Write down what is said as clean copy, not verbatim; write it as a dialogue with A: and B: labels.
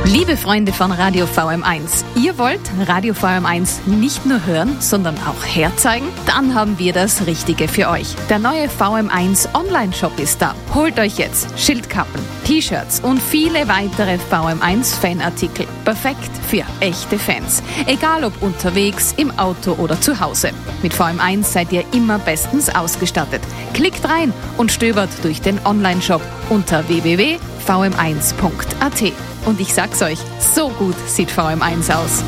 A: Liebe Freunde von Radio VM1, ihr wollt Radio VM1 nicht nur hören, sondern auch herzeigen? Dann haben wir das Richtige für euch. Der neue VM1 Online-Shop ist da. Holt euch jetzt Schildkappen, T-Shirts und viele weitere VM1-Fanartikel. Perfekt für echte Fans. Egal ob unterwegs, im Auto oder zu Hause. Mit VM1 seid ihr immer bestens ausgestattet. Klickt rein und stöbert durch den Online-Shop unter www.vm1.at. Und ich sag's euch, so gut sieht VM1 aus.